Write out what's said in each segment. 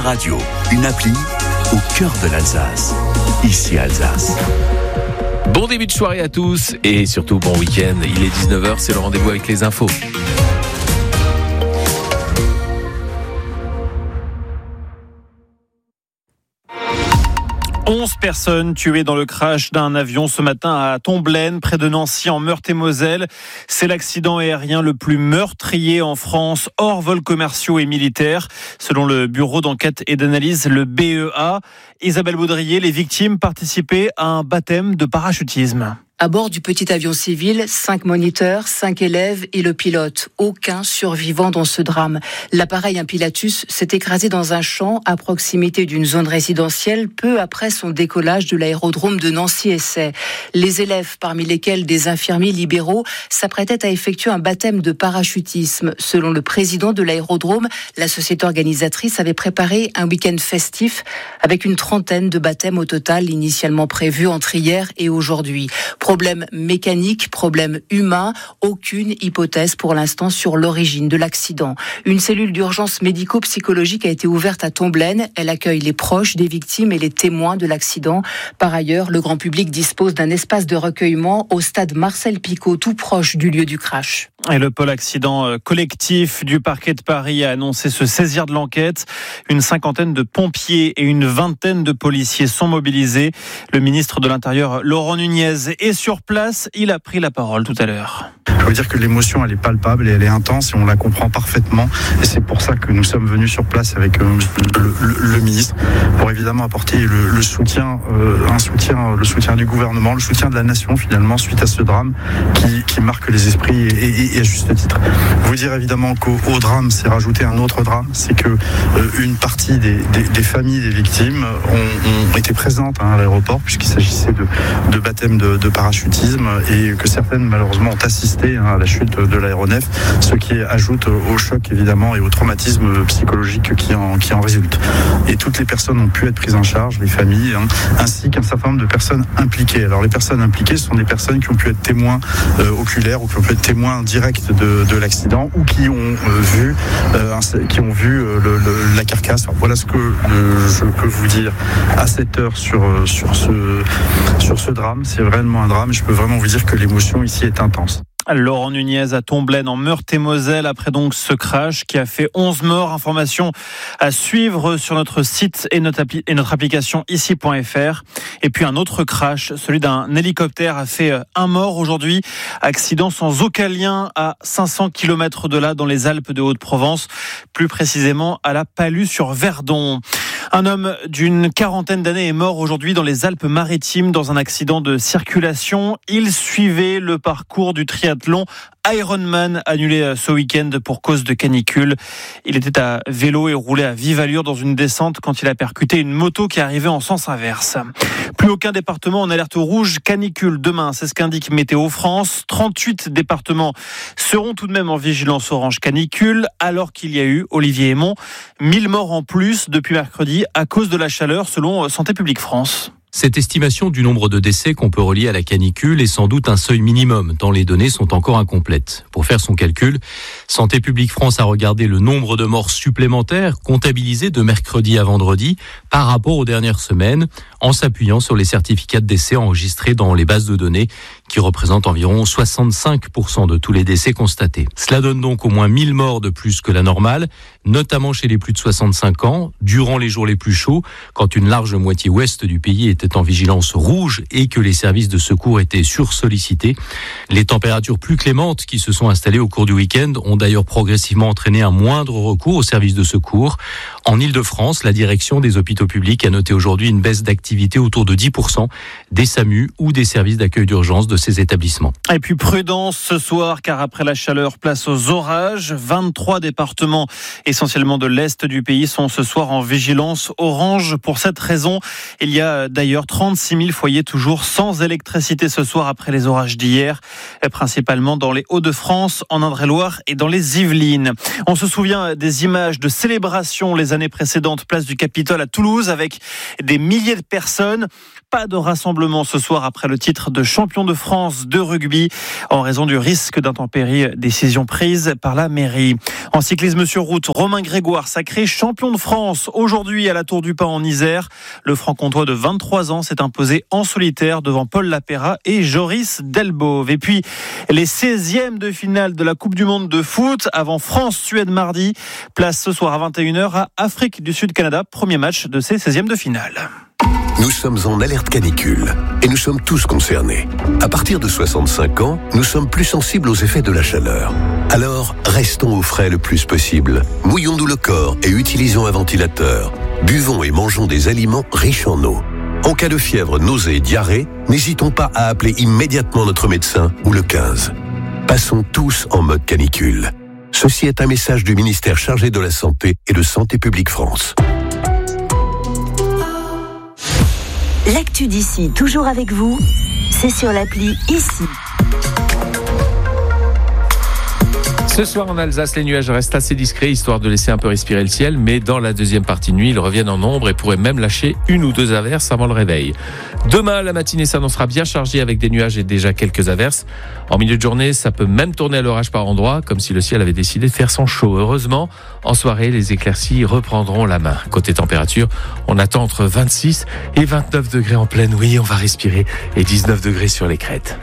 Radio, une appli au cœur de l'Alsace. Ici Alsace. Bon début de soirée à tous et surtout bon week-end. Il est 19h, c'est le rendez-vous avec les infos. « 11 personnes tuées dans le crash d'un avion ce matin à Tomblaine, près de Nancy, en Meurthe-et-Moselle. C'est l'accident aérien le plus meurtrier en France, hors vols commerciaux et militaires. Selon le bureau d'enquête et d'analyse, le BEA, Isabelle Baudrier, les victimes participaient à un baptême de parachutisme. À bord du petit avion civil, 5 moniteurs, 5 élèves et le pilote. Aucun survivant dans ce drame. L'appareil, un Pilatus, s'est écrasé dans un champ à proximité d'une zone résidentielle peu après son décollage de l'aérodrome de Nancy-Essay. Les élèves, parmi lesquels des infirmiers libéraux, s'apprêtaient à effectuer un baptême de parachutisme. Selon le président de l'aérodrome, la société organisatrice avait préparé un week-end festif avec une trentaine de baptêmes au total, initialement prévus entre hier et aujourd'hui. Problème mécanique, problème humain, aucune hypothèse pour l'instant sur l'origine de l'accident. Une cellule d'urgence médico-psychologique a été ouverte à Tomblaine. Elle accueille les proches des victimes et les témoins de l'accident. Par ailleurs, le grand public dispose d'un espace de recueillement au stade Marcel Picot, tout proche du lieu du crash. Et le pôle accident collectif du parquet de Paris a annoncé se saisir de l'enquête. Une cinquantaine de pompiers et une vingtaine de policiers sont mobilisés. Le ministre de l'Intérieur, Laurent Nunez, est sur place. Il a pris la parole tout à l'heure. Je veux dire que l'émotion, elle est palpable et elle est intense et on la comprend parfaitement. Et c'est pour ça que nous sommes venus sur place avec le ministre pour évidemment apporter le soutien du gouvernement, le soutien de la nation finalement suite à ce drame qui marque les esprits et à juste titre. Vous dire évidemment qu'au drame, c'est rajouter un autre drame, c'est que une partie des familles des victimes ont été présentes à l'aéroport puisqu'il s'agissait de baptême de parachutisme et que certaines malheureusement ont assisté à la chute de l'aéronef, ce qui ajoute au choc évidemment et au traumatisme psychologique qui en résulte. Et toutes les personnes ont pu être prises en charge, les familles, ainsi qu'un certain nombre de personnes impliquées. Alors les personnes impliquées sont des personnes qui ont pu être témoins oculaires ou qui ont pu être témoins directs de l'accident ou qui ont vu la carcasse. Alors, voilà ce que je peux vous dire à cette heure sur ce drame. C'est vraiment un drame et je peux vraiment vous dire que l'émotion ici est intense. Laurent Nunez à Tomblaine en Meurthe-et-Moselle après donc ce crash qui a fait 11 morts. Information à suivre sur notre site et notre application ici.fr. Et puis un autre crash, celui d'un hélicoptère a fait un mort aujourd'hui. Accident sans aucun lien à 500 km de là dans les Alpes de Haute-Provence, plus précisément à la Palus-sur-Verdon. Un homme d'une quarantaine d'années est mort aujourd'hui dans les Alpes-Maritimes dans un accident de circulation. Il suivait le parcours du triathlon Ironman annulé ce week-end pour cause de canicule. Il était à vélo et roulait à vive allure dans une descente quand il a percuté une moto qui arrivait en sens inverse. Plus aucun département en alerte rouge canicule demain, c'est ce qu'indique Météo France. 38 départements seront tout de même en vigilance orange canicule, alors qu'il y a eu, Olivier Aymon, 1000 morts en plus depuis mercredi à cause de la chaleur selon Santé publique France. Cette estimation du nombre de décès qu'on peut relier à la canicule est sans doute un seuil minimum, tant les données sont encore incomplètes. Pour faire son calcul, Santé publique France a regardé le nombre de morts supplémentaires comptabilisés de mercredi à vendredi par rapport aux dernières semaines, en s'appuyant sur les certificats de décès enregistrés dans les bases de données, qui représentent environ 65% de tous les décès constatés. Cela donne donc au moins 1000 morts de plus que la normale, notamment chez les plus de 65 ans, durant les jours les plus chauds, quand une large moitié ouest du pays était en vigilance rouge et que les services de secours étaient sursollicités. Les températures plus clémentes qui se sont installées au cours du week-end ont d'ailleurs progressivement entraîné un moindre recours aux services de secours. En Ile-de-France, la direction des hôpitaux publics a noté aujourd'hui une baisse d'activité autour de 10% des SAMU ou des services d'accueil d'urgence de ces établissements. Et puis prudence ce soir, car après la chaleur, place aux orages. 23 départements, essentiellement de l'Est du pays, sont ce soir en vigilance orange. Pour cette raison, il y a d'ailleurs 36 000 foyers toujours sans électricité ce soir après les orages d'hier, principalement dans les Hauts-de-France, en Indre-et-Loire et dans les Yvelines. On se souvient des images de célébration les années précédentes, place du Capitole à Toulouse, avec des milliers de personnes. Pas de rassemblement ce soir après le titre de champion de France de rugby en raison du risque d'intempéries, décision prise par la mairie. En cyclisme sur route, Romain Grégoire sacré champion de France aujourd'hui à la Tour du Pin en Isère. Le franc-comtois de 23 ans s'est imposé en solitaire devant Paul Lapéra et Joris Delbove. Et puis les 16e de finale de la Coupe du Monde de foot avant France-Suède mardi. Place ce soir à 21h à Afrique du Sud-Canada, premier match de ces 16e de finale. Nous sommes en alerte canicule et nous sommes tous concernés. À partir de 65 ans, nous sommes plus sensibles aux effets de la chaleur. Alors, restons au frais le plus possible. Mouillons-nous le corps et utilisons un ventilateur. Buvons et mangeons des aliments riches en eau. En cas de fièvre, nausée, diarrhée, n'hésitons pas à appeler immédiatement notre médecin ou le 15. Passons tous en mode canicule. Ceci est un message du ministère chargé de la Santé et de Santé publique France. L'actu d'ici, toujours avec vous, c'est sur l'appli Ici. Ce soir en Alsace, les nuages restent assez discrets, histoire de laisser un peu respirer le ciel, mais dans la deuxième partie de nuit, ils reviennent en nombre et pourraient même lâcher une ou deux averses avant le réveil. Demain, la matinée s'annoncera bien chargée avec des nuages et déjà quelques averses. En milieu de journée, ça peut même tourner à l'orage par endroits, comme si le ciel avait décidé de faire son show. Heureusement, en soirée, les éclaircies reprendront la main. Côté température, on attend entre 26 et 29 degrés en pleine nuit, on va respirer, et 19 degrés sur les crêtes.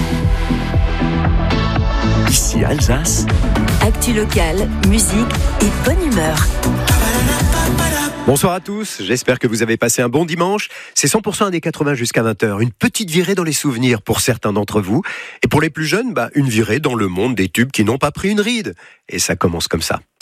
Ici Alsace. Actu locale, musique et bonne humeur. Bonsoir à tous, j'espère que vous avez passé un bon dimanche. C'est 100% années 80 jusqu'à 20h. Une petite virée dans les souvenirs pour certains d'entre vous. Et pour les plus jeunes, une virée dans le monde des tubes qui n'ont pas pris une ride. Et ça commence comme ça.